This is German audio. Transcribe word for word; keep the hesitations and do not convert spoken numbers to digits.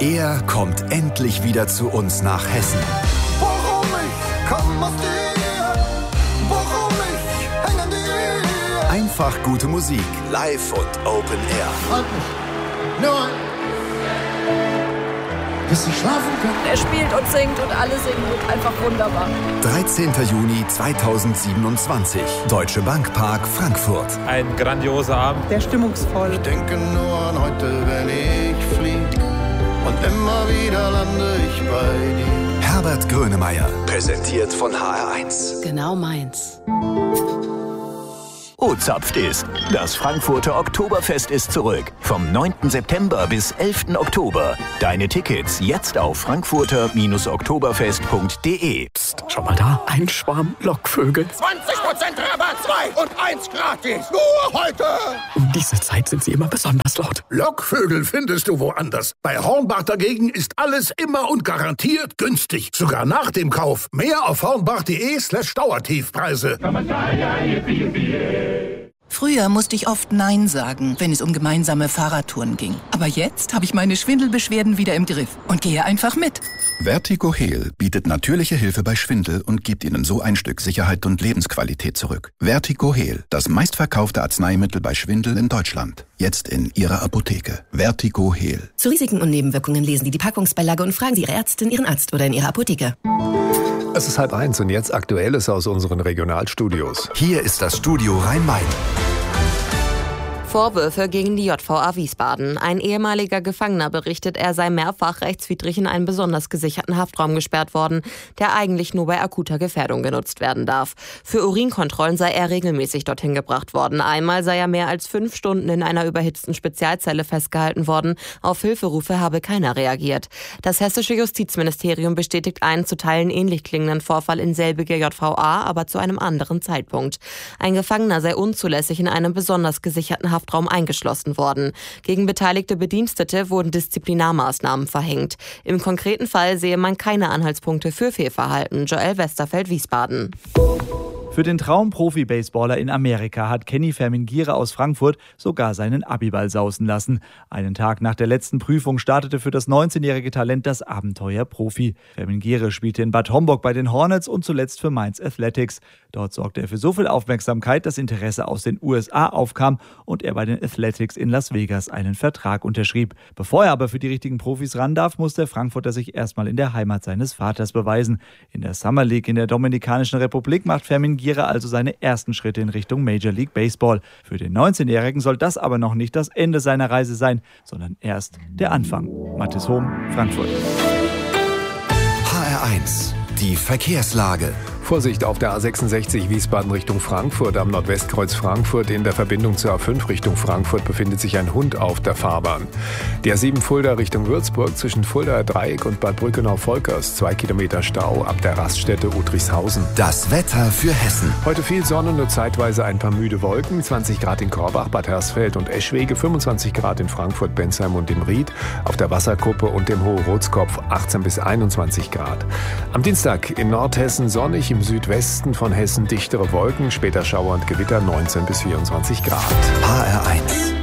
Er kommt endlich wieder zu uns nach Hessen. Warum ich komm aus dir, warum ich häng an dir. Einfach gute Musik, live und Open Air. Halt mich, nur bis ich schlafen kann. Er spielt und singt und alle singen und einfach wunderbar. dreizehnten Juni zweitausendsiebenundzwanzig, Deutsche Bank Park, Frankfurt. Ein grandioser Abend. Sehr stimmungsvoll. Ich denke nur an heute, wenn ich flieg. Und immer wieder lande ich bei dir. Herbert Grönemeyer, präsentiert von H R eins. Genau meins. Oh, zapft ist. Das Frankfurter Oktoberfest ist zurück. Vom neunten September bis elften Oktober. Deine Tickets jetzt auf frankfurter oktoberfest punkt de. Psst, schau mal da. Ein Schwarm Lockvögel. zwanzig Prozent Rabatt, zwei und eins gratis. Nur heute. Um diese Zeit sind sie immer besonders laut. Lockvögel findest du woanders. Bei Hornbach dagegen ist alles immer und garantiert günstig. Sogar nach dem Kauf. Mehr auf hornbach.de slash Dauertiefpreise. Früher musste ich oft Nein sagen, wenn es um gemeinsame Fahrradtouren ging. Aber jetzt habe ich meine Schwindelbeschwerden wieder im Griff und gehe einfach mit. Vertigo Heal bietet natürliche Hilfe bei Schwindel und gibt Ihnen so ein Stück Sicherheit und Lebensqualität zurück. Vertigo Heal, das meistverkaufte Arzneimittel bei Schwindel in Deutschland. Jetzt in Ihrer Apotheke. Vertigo Heal. Zu Risiken und Nebenwirkungen lesen Sie die Packungsbeilage und fragen Sie Ihre Ärztin, Ihren Arzt oder in Ihrer Apotheke. Es ist halb eins und jetzt Aktuelles aus unseren Regionalstudios. Hier ist das Studio Rhein-Main. Vorwürfe gegen die J V A Wiesbaden. Ein ehemaliger Gefangener berichtet, er sei mehrfach rechtswidrig in einen besonders gesicherten Haftraum gesperrt worden, der eigentlich nur bei akuter Gefährdung genutzt werden darf. Für Urinkontrollen sei er regelmäßig dorthin gebracht worden. Einmal sei er mehr als fünf Stunden in einer überhitzten Spezialzelle festgehalten worden. Auf Hilferufe habe keiner reagiert. Das hessische Justizministerium bestätigt einen zu Teilen ähnlich klingenden Vorfall in selbiger J V A, aber zu einem anderen Zeitpunkt. Ein Gefangener sei unzulässig in einem besonders gesicherten Haftraum Haftraum eingeschlossen worden. Gegen beteiligte Bedienstete wurden Disziplinarmaßnahmen verhängt. Im konkreten Fall sehe man keine Anhaltspunkte für Fehlverhalten. Joel Westerfeld, Wiesbaden. Für den Traum-Profi-Baseballer in Amerika hat Kenny Vermingire aus Frankfurt sogar seinen Abiball sausen lassen. Einen Tag nach der letzten Prüfung startete für das neunzehnjährige Talent das Abenteuer Profi. Vermingire spielte in Bad Homburg bei den Hornets und zuletzt für Mainz Athletics. Dort sorgte er für so viel Aufmerksamkeit, dass Interesse aus den U S A aufkam und er bei den Athletics in Las Vegas einen Vertrag unterschrieb. Bevor er aber für die richtigen Profis ran darf, muss der Frankfurter sich erstmal in der Heimat seines Vaters beweisen. In der Summer League in der Dominikanischen Republik macht Vermingire also seine ersten Schritte in Richtung Major League Baseball. Für den neunzehnjährigen soll das aber noch nicht das Ende seiner Reise sein, sondern erst der Anfang. Mathis Hohm, Frankfurt. H R eins, die Verkehrslage. Vorsicht auf der A sechsundsechzig Wiesbaden Richtung Frankfurt. Am Nordwestkreuz Frankfurt in der Verbindung zur A fünf Richtung Frankfurt befindet sich ein Hund auf der Fahrbahn. Die A sieben Fulda Richtung Würzburg zwischen Fuldaer Dreieck und Bad Brückenau-Volkers. Zwei Kilometer Stau ab der Raststätte Udrichshausen. Das Wetter für Hessen. Heute viel Sonne, nur zeitweise ein paar müde Wolken. zwanzig Grad in Korbach, Bad Hersfeld und Eschwege. fünfundzwanzig Grad in Frankfurt, Bensheim und im Ried. Auf der Wasserkuppe und dem Hohe-Rotskopf achtzehn bis einundzwanzig Grad. Am Dienstag in Nordhessen sonnig. Im Südwesten von Hessen dichtere Wolken, später Schauer und Gewitter neunzehn bis vierundzwanzig Grad. H R eins.